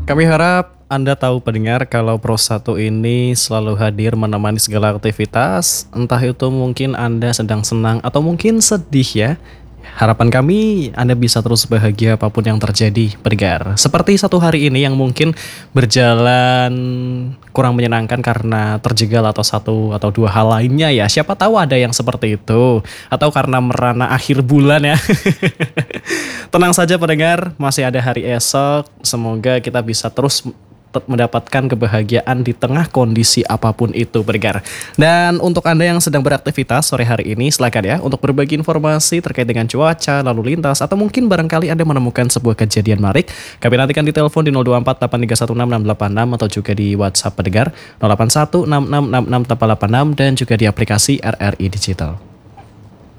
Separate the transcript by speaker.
Speaker 1: Kami harap Anda tahu pendengar kalau Pro1 ini selalu hadir menemani segala aktivitas, entah itu mungkin Anda sedang senang atau mungkin sedih ya. Harapan kami Anda bisa terus bahagia apapun yang terjadi, pendengar. Seperti satu hari ini yang mungkin berjalan kurang menyenangkan karena terjegal atau satu atau dua hal lainnya ya. Siapa tahu ada yang seperti itu. Atau karena merana akhir bulan ya. Tenang saja pendengar, masih ada hari esok. Semoga kita bisa terus mendapatkan kebahagiaan di tengah kondisi apapun itu pendengar. Dan untuk Anda yang sedang beraktivitas sore hari ini, silakan ya untuk berbagi informasi terkait dengan cuaca, lalu lintas, atau mungkin barangkali Anda menemukan sebuah kejadian menarik. Kami nantikan di telepon di 02483166686 atau juga di WhatsApp pendengar 0816666686 dan juga di aplikasi RRI Digital.